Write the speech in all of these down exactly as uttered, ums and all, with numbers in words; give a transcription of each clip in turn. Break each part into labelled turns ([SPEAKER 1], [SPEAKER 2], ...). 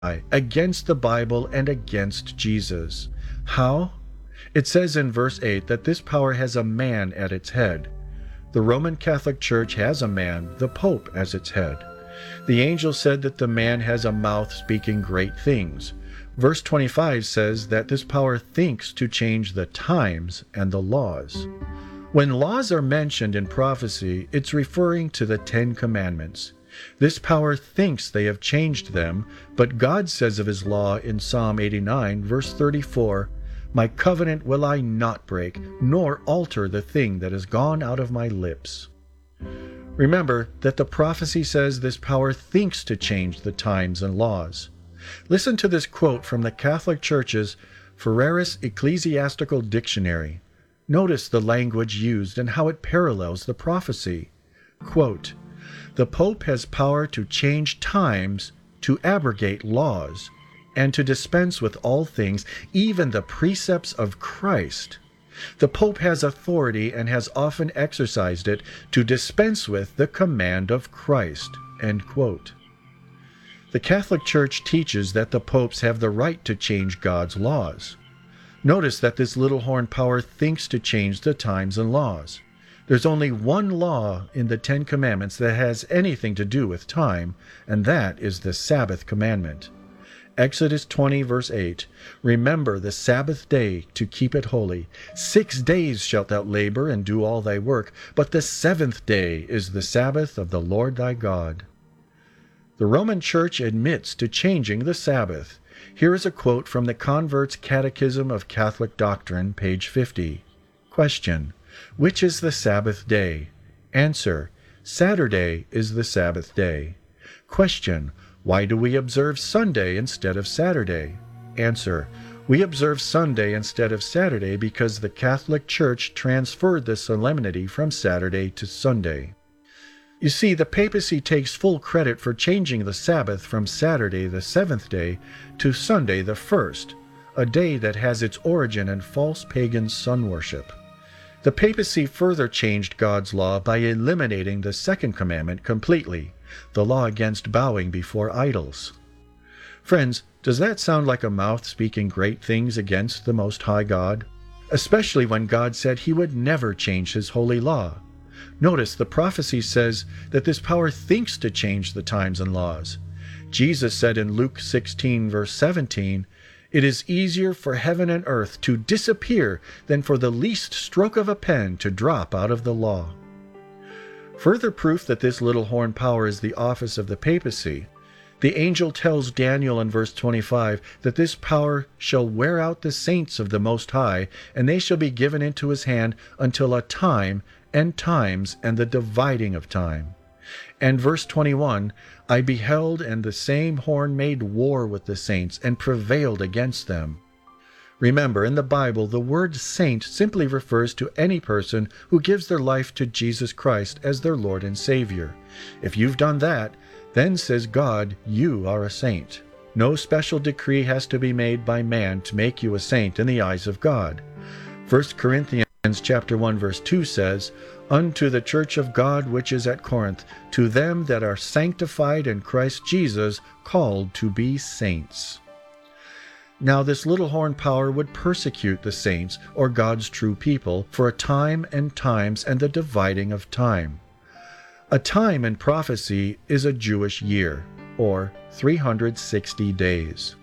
[SPEAKER 1] against the Bible and against Jesus. How? It says in verse eight that this power has a man at its head. The Roman Catholic Church has a man, the Pope, as its head. The angel said that the man has a mouth speaking great things. Verse twenty-five says that this power thinks to change the times and the laws. When laws are mentioned in prophecy, it's referring to the Ten Commandments. This power thinks they have changed them, but God says of his law in Psalm eighty-nine, verse thirty-four, "My covenant will I not break, nor alter the thing that has gone out of my lips." Remember that the prophecy says this power thinks to change the times and laws. Listen to this quote from the Catholic Church's Ferraris Ecclesiastical Dictionary. Notice the language used and how it parallels the prophecy. Quote, "The Pope has power to change times, to abrogate laws, and to dispense with all things, even the precepts of Christ. The Pope has authority and has often exercised it to dispense with the command of Christ." End quote. The Catholic Church teaches that the popes have the right to change God's laws. Notice that this little horn power thinks to change the times and laws. There's only one law in the Ten Commandments that has anything to do with time, and that is the Sabbath commandment. Exodus twenty, verse eight, "Remember the Sabbath day to keep it holy. Six days shalt thou labor and do all thy work, but the seventh day is the Sabbath of the Lord thy God." The Roman Church admits to changing the Sabbath. Here is a quote from the Convert's Catechism of Catholic Doctrine, page fifty. Question: which is the Sabbath day? Answer: Saturday is the Sabbath day. Question: why do we observe Sunday instead of Saturday? Answer: we observe Sunday instead of Saturday because the Catholic Church transferred the solemnity from Saturday to Sunday. You see, the papacy takes full credit for changing the Sabbath from Saturday, the seventh day, to Sunday, the first, a day that has its origin in false pagan sun worship. The papacy further changed God's law by eliminating the second commandment completely, the law against bowing before idols. Friends, does that sound like a mouth speaking great things against the Most High God? Especially when God said he would never change his holy law. Notice the prophecy says that this power thinks to change the times and laws. Jesus said in Luke sixteen, verse seventeen, "It is easier for heaven and earth to disappear than for the least stroke of a pen to drop out of the law." Further proof that this little horn power is the office of the papacy, the angel tells Daniel in verse twenty-five that this power shall wear out the saints of the Most High, and they shall be given into his hand until a time and times and the dividing of time. And verse twenty-one, "I beheld, and the same horn made war with the saints, and prevailed against them." Remember, in the Bible, the word saint simply refers to any person who gives their life to Jesus Christ as their Lord and Savior. If you've done that, then, says God, you are a saint. No special decree has to be made by man to make you a saint in the eyes of God. First Corinthians chapter one, verse two says, "Unto the church of God which is at Corinth, to them that are sanctified in Christ Jesus, called to be saints." Now this little horn power would persecute the saints, or God's true people, for a time and times and the dividing of time. A time in prophecy is a Jewish year, or three hundred sixty days.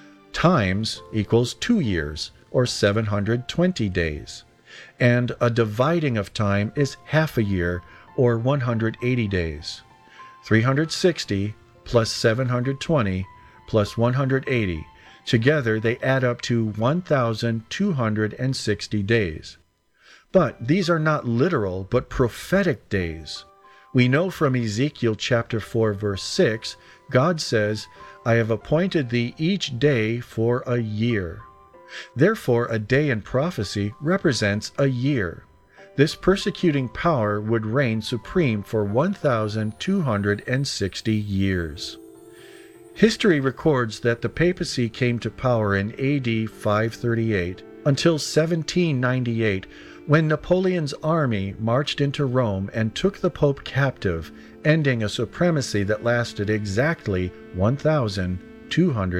[SPEAKER 1] Times equals two years, or seven hundred twenty days. And a dividing of time is half a year, or one hundred eighty days. three hundred sixty plus seven hundred twenty plus one hundred eighty. Together they add up to one thousand two hundred sixty days. But these are not literal, but prophetic days. We know from Ezekiel chapter four, verse six, God says, "I have appointed thee each day for a year." Therefore, a day in prophecy represents a year. This persecuting power would reign supreme for one thousand two hundred sixty years. History records that the papacy came to power in A D five thirty-eight until seventeen ninety-eight, when Napoleon's army marched into Rome and took the Pope captive, ending a supremacy that lasted exactly one thousand two hundred